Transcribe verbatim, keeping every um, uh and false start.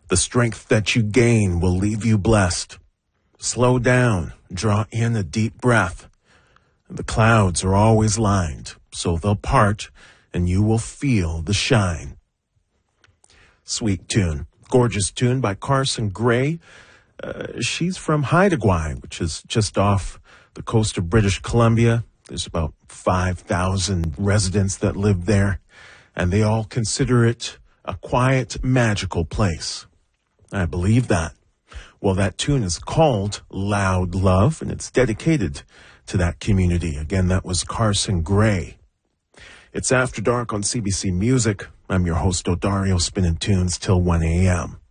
The strength that you gain will leave you blessed. Slow down, draw in a deep breath. The clouds are always lined, so they'll part and you will feel the shine. Sweet tune, gorgeous tune by Carson Gray. Uh, she's from Haida Gwaii, which is just off the coast of British Columbia. There's about five thousand residents that live there, and they all consider it a quiet, magical place. I believe that. Well, that tune is called Loud Love, and it's dedicated to that community. Again, that was Carson Gray. It's After Dark on C B C Music. I'm your host, Odario, spinning tunes till one a.m.